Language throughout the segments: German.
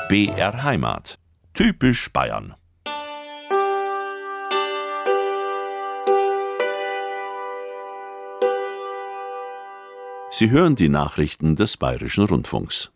BR Heimat. Typisch Bayern. Sie hören die Nachrichten des Bayerischen Rundfunks.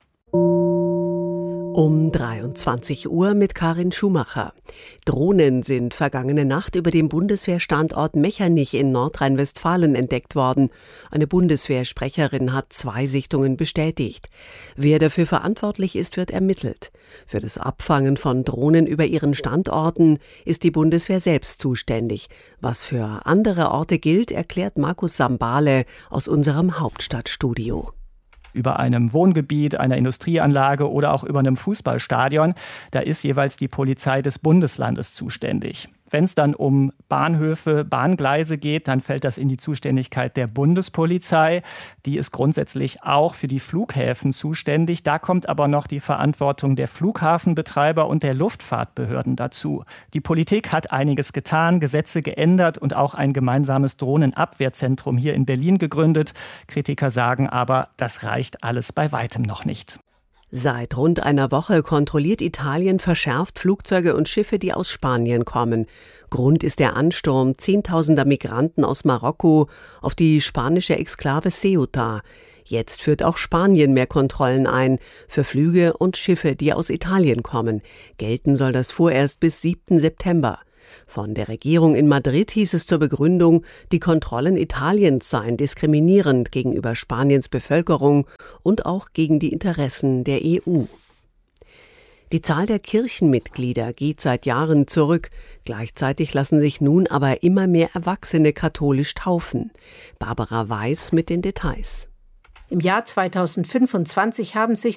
Um 23 Uhr mit Karin Schumacher. Drohnen sind vergangene Nacht über dem Bundeswehrstandort Mechernich in Nordrhein-Westfalen entdeckt worden. Eine Bundeswehrsprecherin hat 2 Sichtungen bestätigt. Wer dafür verantwortlich ist, wird ermittelt. Für das Abfangen von Drohnen über ihren Standorten ist die Bundeswehr selbst zuständig. Was für andere Orte gilt, erklärt Markus Sambale aus unserem Hauptstadtstudio. Über einem Wohngebiet, einer Industrieanlage oder auch über einem Fußballstadion, da ist jeweils die Polizei des Bundeslandes zuständig. Wenn es dann um Bahnhöfe, Bahngleise geht, dann fällt das in die Zuständigkeit der Bundespolizei. Die ist grundsätzlich auch für die Flughäfen zuständig. Da kommt aber noch die Verantwortung der Flughafenbetreiber und der Luftfahrtbehörden dazu. Die Politik hat einiges getan, Gesetze geändert und auch ein gemeinsames Drohnenabwehrzentrum hier in Berlin gegründet. Kritiker sagen aber, das reicht alles bei weitem noch nicht. Seit rund einer Woche kontrolliert Italien verschärft Flugzeuge und Schiffe, die aus Spanien kommen. Grund ist der Ansturm Zehntausender Migranten aus Marokko auf die spanische Exklave Ceuta. Jetzt führt auch Spanien mehr Kontrollen ein für Flüge und Schiffe, die aus Italien kommen. Gelten soll das vorerst bis 7. September. Von der Regierung in Madrid hieß es zur Begründung, die Kontrollen Italiens seien diskriminierend gegenüber Spaniens Bevölkerung und auch gegen die Interessen der EU. Die Zahl der Kirchenmitglieder geht seit Jahren zurück. Gleichzeitig lassen sich nun aber immer mehr Erwachsene katholisch taufen. Barbara Weiß mit den Details. Im Jahr 2025 haben sich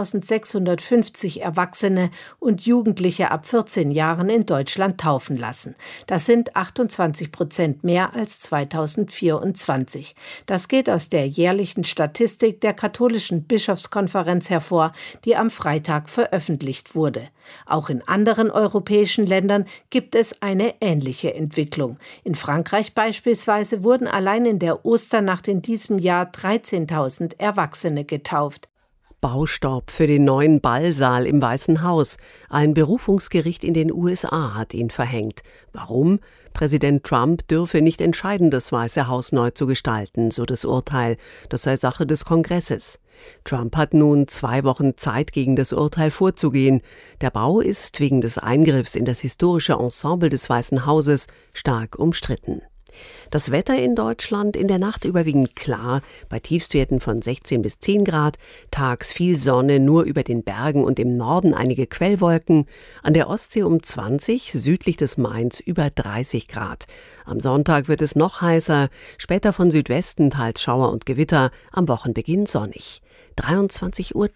2.650 Erwachsene und Jugendliche ab 14 Jahren in Deutschland taufen lassen. Das sind 28% mehr als 2024. Das geht aus der jährlichen Statistik der Katholischen Bischofskonferenz hervor, die am Freitag veröffentlicht wurde. Auch in anderen europäischen Ländern gibt es eine ähnliche Entwicklung. In Frankreich beispielsweise wurden allein in der Osternacht in diesem Jahr 13.000 Erwachsene getauft. Baustopp für den neuen Ballsaal im Weißen Haus. Ein Berufungsgericht in den USA hat ihn verhängt. Warum? Präsident Trump dürfe nicht entscheiden, das Weiße Haus neu zu gestalten, so das Urteil. Das sei Sache des Kongresses. Trump hat nun 2 Wochen Zeit, gegen das Urteil vorzugehen. Der Bau ist wegen des Eingriffs in das historische Ensemble des Weißen Hauses stark umstritten. Das Wetter in Deutschland in der Nacht überwiegend klar, bei Tiefstwerten von 16 bis 10 Grad, tags viel Sonne, nur über den Bergen und im Norden einige Quellwolken, an der Ostsee um 20, südlich des Mains über 30 Grad. Am Sonntag wird es noch heißer, später von Südwesten teils Schauer und Gewitter, am Wochenbeginn sonnig. 23:03 Uhr.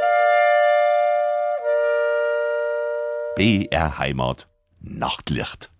BR Heimat. Nachtlicht.